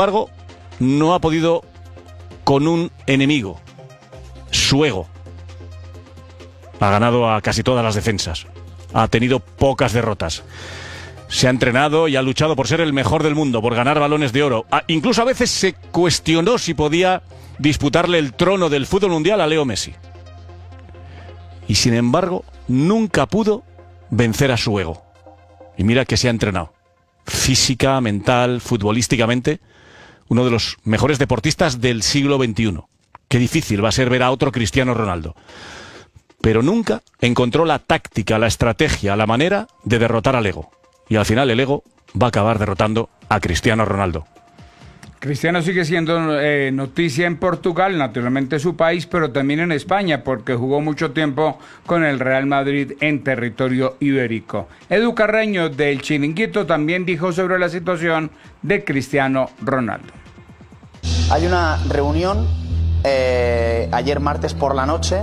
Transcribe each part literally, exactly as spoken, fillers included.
embargo, no ha podido con un enemigo, su ego. Ha ganado a casi todas las defensas. Ha tenido pocas derrotas. Se ha entrenado y ha luchado por ser el mejor del mundo, por ganar balones de oro. Ah, incluso a veces se cuestionó si podía disputarle el trono del fútbol mundial a Leo Messi. Y sin embargo, nunca pudo vencer a su ego. Y mira que se ha entrenado. Física, mental, futbolísticamente, uno de los mejores deportistas del siglo veintiuno. Qué difícil va a ser ver a otro Cristiano Ronaldo. Pero nunca encontró la táctica, la estrategia, la manera de derrotar al ego. Y al final el ego va a acabar derrotando a Cristiano Ronaldo. Cristiano sigue siendo eh, noticia en Portugal, naturalmente su país, pero también en España, porque jugó mucho tiempo con el Real Madrid en territorio ibérico. Edu Carreño del Chiringuito también dijo sobre la situación de Cristiano Ronaldo. Hay una reunión eh, ayer martes por la noche.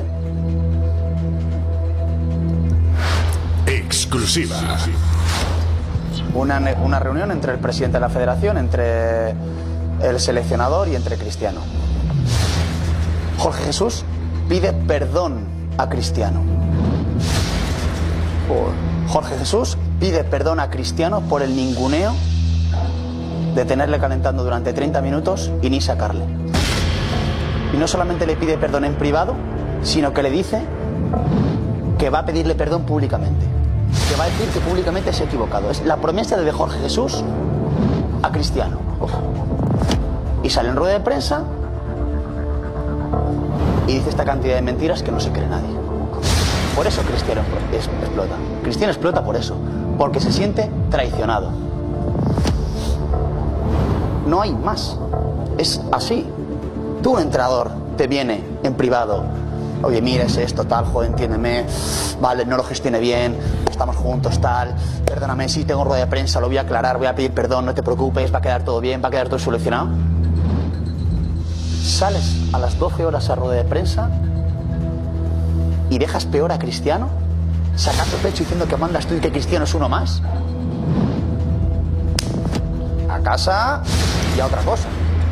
Exclusiva. Una, una reunión entre el presidente de la federación, entre el seleccionador y entre Cristiano. Jorge Jesús pide perdón a Cristiano. Jorge Jesús pide perdón a Cristiano por el ninguneo de tenerle calentando durante treinta minutos y ni sacarle. Y no solamente le pide perdón en privado, sino que le dice que va a pedirle perdón públicamente. Que va a decir que públicamente se ha equivocado. Es la promesa de Jorge Jesús a Cristiano. Y sale en rueda de prensa y dice esta cantidad de mentiras que no se cree nadie. Por eso Cristiano explota. Cristiano explota por eso. Porque se siente traicionado. No hay más. Es así. Tú, un entrenador, te viene en privado. Oye, mira, es esto, tal, joder, entiéndeme. Vale, no lo gestione bien. Estamos juntos, tal. Perdóname, sí, tengo rueda de prensa, lo voy a aclarar, voy a pedir perdón, no te preocupes, va a quedar todo bien, va a quedar todo solucionado. Sales a las doce horas a rueda de prensa y dejas peor a Cristiano, sacando pecho diciendo que mandas tú y que Cristiano es uno más. A casa y a otra cosa.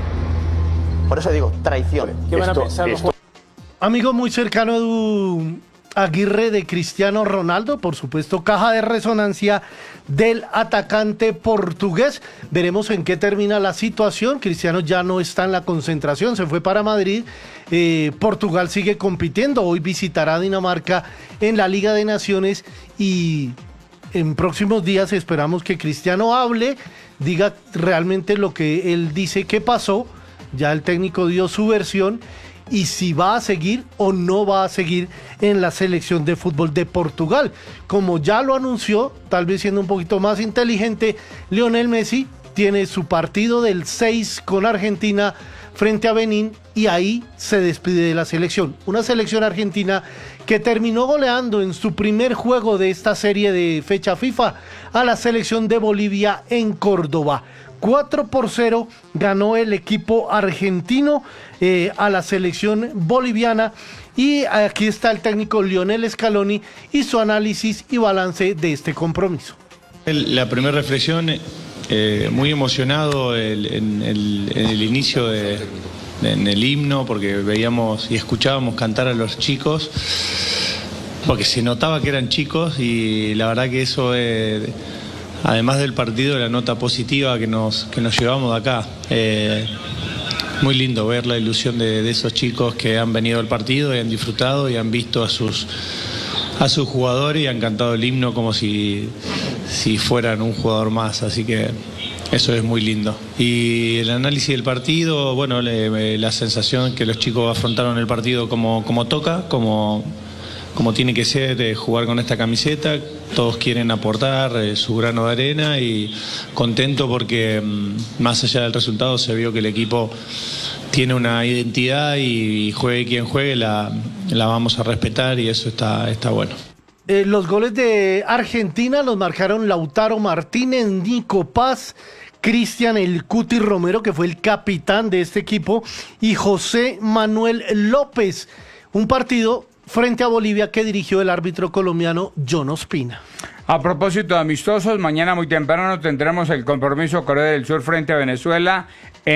Por eso digo, traición. ¿Qué van a pensar los jugadores? Amigo muy cercano a Edu Aguirre de Cristiano Ronaldo, por supuesto, caja de resonancia del atacante portugués. Veremos en qué termina la situación. Cristiano ya no está en la concentración, se fue para Madrid. Eh, Portugal sigue compitiendo, hoy visitará a Dinamarca en la Liga de Naciones y en próximos días esperamos que Cristiano hable, diga realmente lo que él dice que pasó. Ya el técnico dio su versión y si va a seguir o no va a seguir en la selección de fútbol de Portugal. Como ya lo anunció, tal vez siendo un poquito más inteligente, Lionel Messi tiene su partido del seis con Argentina frente a Benín y ahí se despide de la selección. Una selección argentina que terminó goleando en su primer juego de esta serie de fecha FIFA a la selección de Bolivia en Córdoba. cuatro por cero ganó el equipo argentino eh, a la selección boliviana y aquí está el técnico Lionel Scaloni y su análisis y balance de este compromiso. La primera reflexión, eh, muy emocionado el, en, el, en el inicio de, de, en el himno porque veíamos y escuchábamos cantar a los chicos porque se notaba que eran chicos y la verdad que eso eh, además del partido, la nota positiva que nos, que nos llevamos de acá. Eh, muy lindo ver la ilusión de, de esos chicos que han venido al partido y han disfrutado y han visto a sus, a sus jugadores y han cantado el himno como si, si fueran un jugador más. Así que eso es muy lindo. Y el análisis del partido, bueno, le, la sensación que los chicos afrontaron el partido como, como toca, como... como tiene que ser, eh, jugar con esta camiseta. Todos quieren aportar eh, su grano de arena y contento porque mm, más allá del resultado se vio que el equipo tiene una identidad y, y juegue quien juegue la, la vamos a respetar y eso está, está bueno. Eh, los goles de Argentina los marcaron Lautaro Martínez, Nico Paz, Cristian El Cuti Romero, que fue el capitán de este equipo, y José Manuel López. Un partido frente a Bolivia que dirigió el árbitro colombiano John Ospina. A propósito de amistosos, mañana muy temprano tendremos el compromiso Corea del Sur frente a Venezuela.